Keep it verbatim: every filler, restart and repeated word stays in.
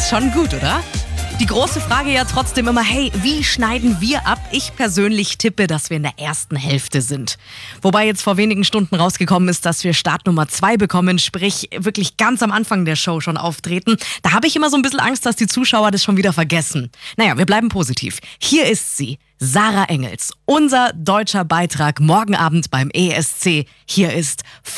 ist schon gut, oder? Die große Frage ja trotzdem immer, hey, wie schneiden wir ab? Ich persönlich tippe, dass wir in der ersten Hälfte sind. Wobei jetzt vor wenigen Stunden rausgekommen ist, dass wir Start Nummer zwei bekommen, sprich wirklich ganz am Anfang der Show schon auftreten. Da habe ich immer so ein bisschen Angst, dass die Zuschauer das schon wieder vergessen. Naja, wir bleiben positiv. Hier ist sie, Sarah Engels, unser deutscher Beitrag morgen Abend beim E S C. Hier ist